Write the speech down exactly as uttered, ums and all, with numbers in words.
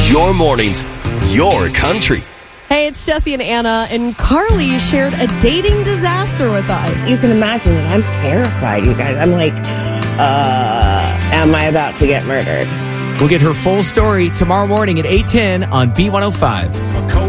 Your mornings, your country. Hey, it's Jesse and Anna, and Carly shared a dating disaster with us. You can imagine that I'm terrified, you guys. I'm like, uh, am I about to get murdered? We'll get her full story tomorrow morning at eight ten on B one oh five.